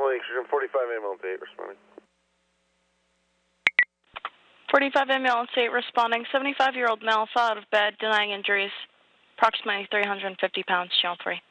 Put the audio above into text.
Exertion 45 ambulance 8 responding. 45 ambulance 8 responding. 75-year-old male fell out of bed, denying injuries. Approximately 350 pounds, channel 3.